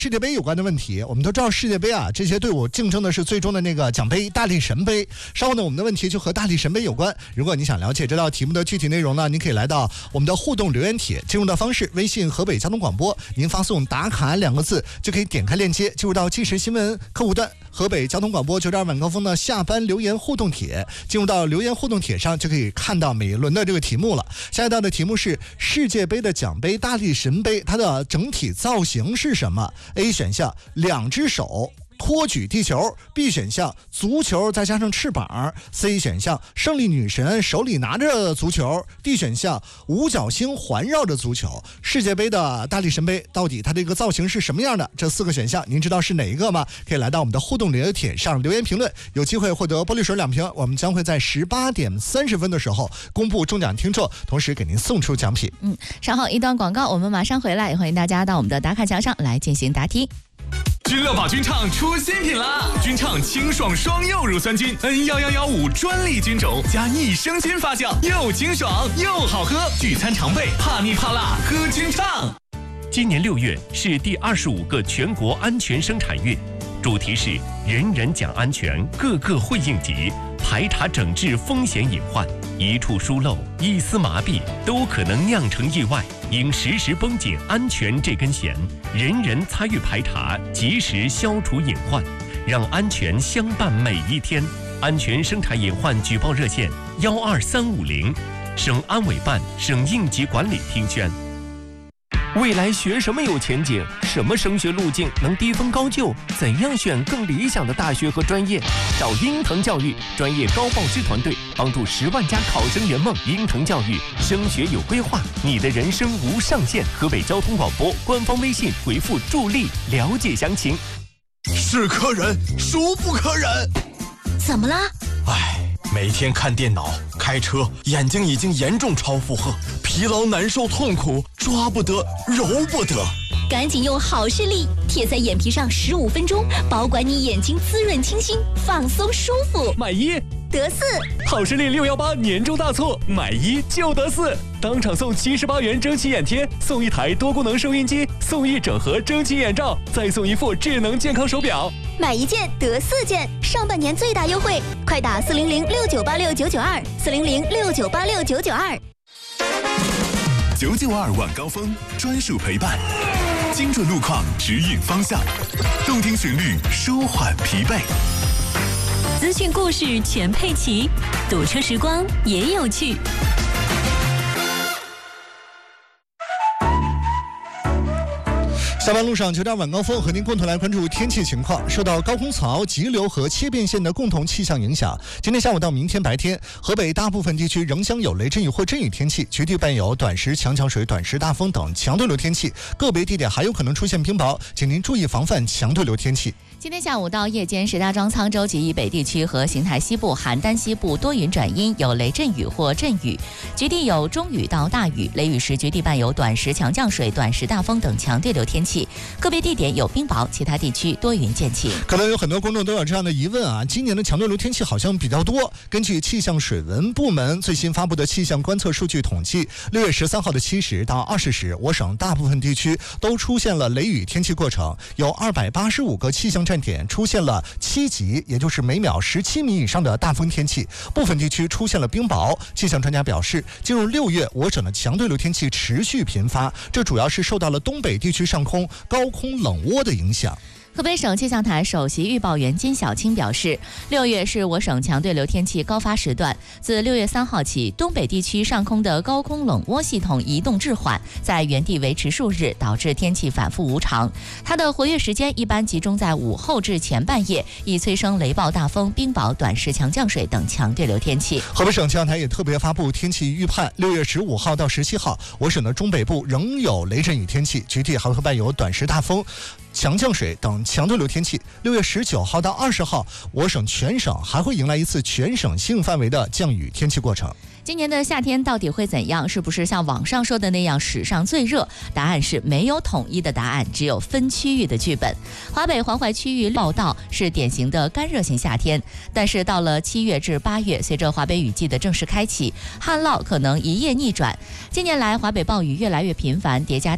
世界杯有关的问题。我们都知道世界杯啊，这些队伍竞争的是最终的那个奖杯大力神杯。稍后呢，我们的问题就和大力神杯有关。如果你想了解这道题目的具体内容呢，你可以来到我们的互动留言帖，进入的方式微信河北交通广播，您发送打卡2个字就可以点开链接，进入到即时新闻客户端河北交通广播9.2晚高峰的下班留言互动帖，进入到留言互动帖上就可以看到每一轮的这个题目了。下一道的题目是世界杯的奖杯大力神杯，它的整体造型是什么？ A 选项2只手托举地球， B 选项足球再加上翅膀， C 选项胜利女神手里拿着足球， D 选项五角星环绕着足球。世界杯的大力神杯到底它这个造型是什么样的？这4个选项您知道是哪一个吗？可以来到我们的互动留言帖上留言评论，有机会获得玻璃水2瓶。我们将会在18点30分的时候公布中奖听众，同时给您送出奖品。 稍后一段广告，我们马上回来，欢迎大家到我们的打卡墙上来进行答题。 君乐宝君畅出新品啦！君畅清爽双柚乳酸菌 N11115专利菌种加益生菌发酵，又清爽又好喝，聚餐常备，怕腻怕辣喝君畅。 今年6月是第25个全国安全生产月，主题是人人讲安全，个个会应急，排查整治风险隐患，一处疏漏、一丝麻痹都可能酿成意外，应时时绷紧安全这根弦，人人参与排查，及时消除隐患，让安全相伴每一天。安全生产隐患举报热线12350，省安委办、省应急管理厅宣。未来学什么有前景？什么升学路径能低分高就？怎样选更理想的大学和专业？找鹰腾教育专业高报师团队，帮助10万家考生圆梦。鹰腾教育升学有规划，你的人生无上限。河北交通广播官方微信回复助力了解详情。 是客人，孰不可忍？ 怎么了？ 每天看电脑、开车，眼睛已经严重超负荷，疲劳难受痛苦，抓不得，揉不得。 赶紧用好视力贴在眼皮上15分钟，保管你眼睛滋润清新，放松舒服。 买1 得4， 好视力618年终大促，买1就得4，当场送78元蒸汽眼贴，送1台多功能收音机，送1整盒蒸汽眼罩，再送1副智能健康手表。 买1件得4件，上半年最大优惠，快打40069869929，40069869929。 992晚高峰专属陪伴，精准路况指引方向，动听旋律舒缓疲惫。 资讯故事全配齐，堵车时光也有趣。 下班路上9.2晚高峰和您共同来关注天气情况。受到高空槽、急流和切变线的共同气象影响，今天下午到明天白天，河北大部分地区仍将有雷阵雨或阵雨天气，局地伴有短时强降水、短时大风等强对流天气，个别地点还有可能出现冰雹，请您注意防范强对流天气。 今天下午到夜间，石家庄、沧州及以北地区和邢台西部、邯郸西部多云转阴，有雷阵雨或阵雨，局地有中雨到大雨，雷雨时局地伴有短时强降水、短时大风等强对流天气，个别地点有冰雹，其他地区多云见晴。 可能有很多观众都有这样的疑问啊，今年的强对流天气好像比较多。根据气象水文部门最新发布的气象观测数据统计，6月13号的7时到20时，我省大部分地区都出现了雷雨天气过程，有285个气象站点出现了7级，也就是每秒17米以上的大风天气，部分地区出现了冰雹。气象专家表示，进入6月，我省的强对流天气持续频发，这主要是受到了东北地区上空高空冷涡的影响。 河北省气象台首席预报员金小青表示，6月是我省强对流天气高发时段。自6月3号起，东北地区上空的高空冷涡系统移动滞缓，在原地维持数日，导致天气反复无常。它的活跃时间一般集中在午后至前半夜，易催生雷暴大风、冰雹、短时强降水等强对流天气。 河北省气象台也特别发布天气预判，6月15号到17号，我省的中北部仍有雷阵雨天气，局地还会伴有短时大风、强降水等强对流天气。6月19号到20号，我省全省还会迎来一次全省性范围的降雨天气过程。 今年的夏天到底会怎样？是不是像网上说的那样史上最热？答案是没有统一的答案，只有分区域的剧本。华北黄淮区域报道是典型的干热型夏天，但是到了7月至8月，随着华北雨季的正式开启，旱涝可能一夜逆转。近年来华北暴雨越来越频繁，叠加